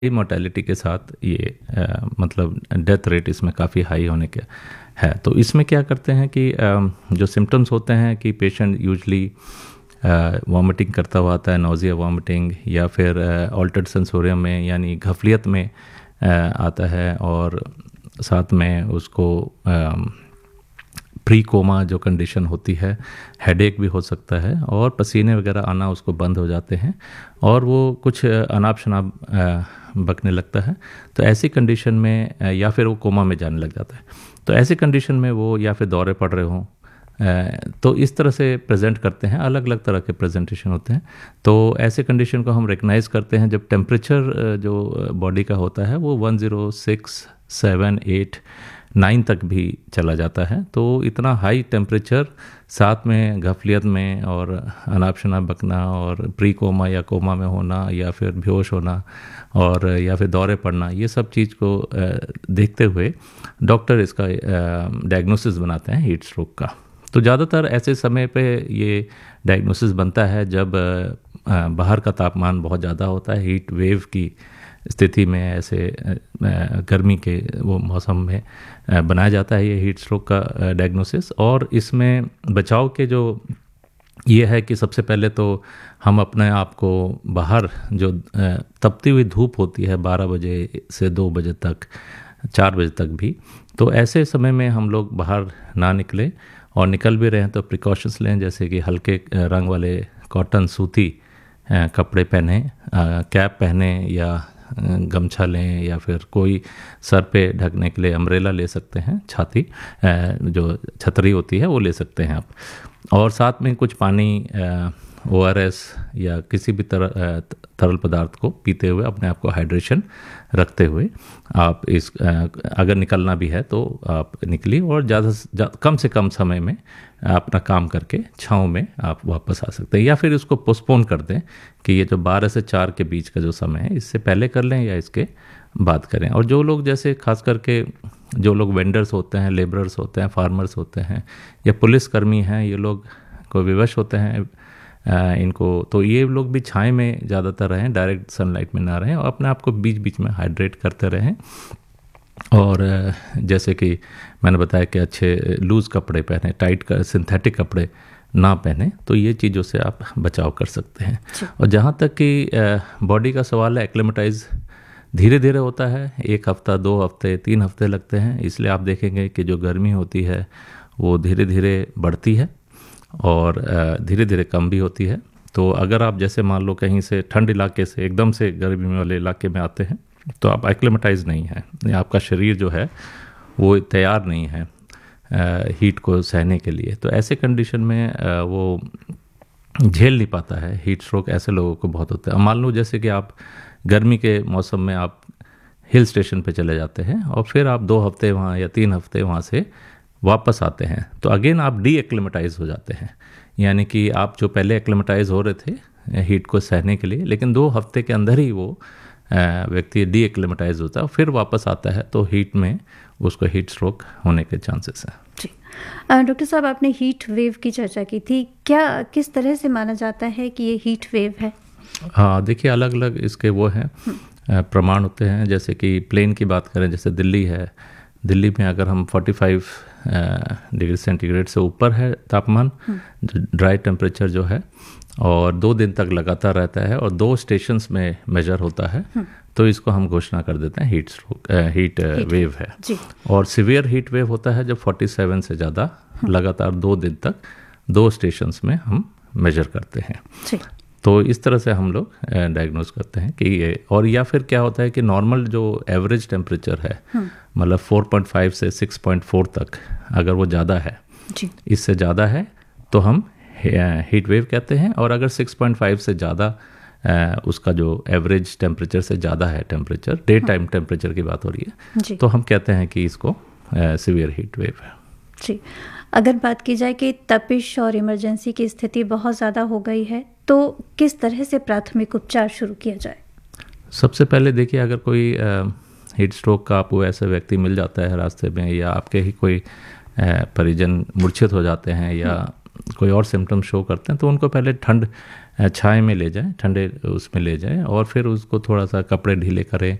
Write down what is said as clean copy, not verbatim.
Mortality के साथ ये मतलब डेथ रेट इसमें काफ़ी हाई होने के है। तो इसमें क्या करते हैं कि जो सिम्टम्स होते हैं कि पेशेंट यूजली वॉमिटिंग करता हुआ आता है, नोज़िया वॉमिटिंग, या फिर ऑल्टर्ड सेंसोरियम में यानी घफलियत में आता है, और साथ में उसको प्री कोमा जो कंडीशन होती है, हेडेक भी हो सकता है, और पसीने वगैरह आना उसको बंद हो जाते हैं, और वो कुछ अनाप शनाप बकने लगता है। तो ऐसी कंडीशन में या फिर वो कोमा में जाने लग जाता है। तो ऐसी कंडीशन में वो या फिर दौरे पड़ रहे हों, तो इस तरह से प्रेजेंट करते हैं। अलग अलग तरह के प्रेजेंटेशन होते हैं। तो ऐसे कंडीशन को हम रिकग्नाइज करते हैं जब टेम्परेचर जो बॉडी का होता है वो 106, 7, 8, 9 तक भी चला जाता है। तो इतना हाई टेम्परेचर साथ में घफलियत में और अनाप शनाप बकना और प्री कोमा या कोमा में होना या फिर बेहोश होना और या फिर दौरे पड़ना, ये सब चीज़ को देखते हुए डॉक्टर इसका डायग्नोसिस बनाते हैं हीट स्ट्रोक का। तो ज़्यादातर ऐसे समय पे ये डायग्नोसिस बनता है जब बाहर का तापमान बहुत ज़्यादा होता है, हीट वेव की स्थिति में, ऐसे गर्मी के वो मौसम में बनाया जाता है ये हीट स्ट्रोक का डायग्नोसिस। और इसमें बचाव के जो ये है कि सबसे पहले तो हम अपने आप को बाहर जो तपती हुई धूप होती है 12 बजे से 2 बजे तक, 4 बजे तक भी, तो ऐसे समय में हम लोग बाहर ना निकलें, और निकल भी रहे हैं तो प्रिकॉशंस लें, जैसे कि हल्के रंग वाले कॉटन सूती कपड़े पहने, कैप पहने या गमछा लें, या फिर कोई सर पे ढकने के लिए अम्ब्रेला ले सकते हैं, छाती जो छतरी होती है वो ले सकते हैं आप। और साथ में कुछ पानी, ORS या किसी भी तरल पदार्थ को पीते हुए अपने आप को हाइड्रेशन रखते हुए आप इस अगर निकलना भी है तो आप निकलिए, और कम से कम समय में अपना काम करके छाँव में आप वापस आ सकते हैं, या फिर इसको पोस्टपोन कर दें कि ये जो 12 से 4 के बीच का जो समय है इससे पहले कर लें या इसके बाद करें। और जो लोग जैसे खास करके जो लोग वेंडर्स होते हैं, लेबरर्स होते हैं, फार्मर्स होते हैं, या पुलिसकर्मी हैं, ये लोग को विवश होते हैं इनको, तो ये लोग भी छाए में ज़्यादातर रहें, डायरेक्ट सनलाइट में ना रहें, और अपने आप को बीच बीच में हाइड्रेट करते रहें। और जैसे कि मैंने बताया कि अच्छे लूज़ कपड़े पहने, टाइट सिंथेटिक कपड़े ना पहने, तो ये चीज़ों से आप बचाव कर सकते हैं। और जहाँ तक कि बॉडी का सवाल है, एक्लेमेटाइज धीरे धीरे होता है, 1 हफ्ता, 2 हफ्ते, 3 हफ्ते लगते हैं। इसलिए आप देखेंगे कि जो गर्मी होती है वो धीरे धीरे बढ़ती है और धीरे धीरे कम भी होती है। तो अगर आप जैसे मान लो कहीं से ठंड इलाके से एकदम से गर्मी वाले इलाके में आते हैं तो आप एक्लेमेटाइज नहीं है, आपका शरीर जो है वो तैयार नहीं है हीट को सहने के लिए। तो ऐसे कंडीशन में वो झेल नहीं पाता है हीट स्ट्रोक। ऐसे लोगों को बहुत होता है। मान लो जैसे कि आप गर्मी के मौसम में आप हिल स्टेशन पे चले जाते हैं और फिर आप 2 हफ्ते वहाँ या 3 हफ्ते वहाँ से वापस आते हैं, तो अगेन आप डी एक्लेमेटाइज हो जाते हैं। यानी कि आप जो पहले एक्लेमेटाइज हो रहे थे हीट को सहने के लिए, लेकिन 2 हफ्ते के अंदर ही वो व्यक्ति डी एक्लेमेटाइज होता है, फिर वापस आता है, तो हीट में उसको हीट स्ट्रोक होने के चांसेस हैं। जी डॉक्टर साहब, आपने हीट वेव की चर्चा की थी, क्या किस तरह से माना जाता है कि ये हीट वेव है? हाँ, देखिए अलग अलग इसके वो हैं प्रमाण होते हैं। जैसे कि प्लेन की बात करें, जैसे दिल्ली है, दिल्ली में अगर हम 45 डिग्री सेंटीग्रेड से ऊपर है तापमान, जो ड्राई टेम्परेचर जो है, और 2 दिन तक लगातार रहता है और 2 स्टेशंस में मेजर होता है, तो इसको हम घोषणा कर देते हैं हीट वेव है। जी। और सिवियर हीट वेव होता है जब 47 से ज़्यादा लगातार 2 दिन तक 2 स्टेशंस में हम मेजर करते हैं। जी। तो इस तरह से हम लोग डायग्नोज करते हैं कि ये, और या फिर क्या होता है कि नॉर्मल जो एवरेज टेम्परेचर है, मतलब 4.5 से 6.4 तक अगर वो ज़्यादा है, इससे ज़्यादा है तो हम हीट वेव कहते हैं। और अगर 6.5 से ज़्यादा उसका जो एवरेज टेम्परेचर से ज़्यादा है, टेम्परेचर डे टाइम टेम्परेचर की बात हो रही है, तो हम कहते हैं कि इसको सीवियर हीट वेव है। जी। अगर बात की जाए कि तपिश और इमरजेंसी की स्थिति बहुत ज़्यादा हो गई है, तो किस तरह से प्राथमिक उपचार शुरू किया जाए? सबसे पहले देखिए, अगर कोई हीट स्ट्रोक का आपको ऐसा व्यक्ति मिल जाता है रास्ते में, या आपके ही कोई परिजन मूर्छित हो जाते हैं, या कोई और सिम्टम शो करते हैं तो उनको पहले ठंड छाए में ले जाएं, ठंडे उसमें ले जाएं और फिर उसको थोड़ा सा कपड़े ढीले करें